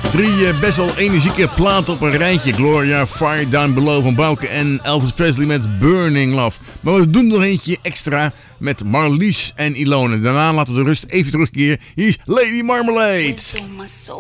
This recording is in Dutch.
Drie best wel energieke platen op een rijtje. Gloria, Fire Down Below van Bouke en Elvis Presley met Burning Love. Maar we doen nog eentje extra met Marlies en Ilone. Daarna laten we de rust even terugkeren. Hier is Lady Marmalade.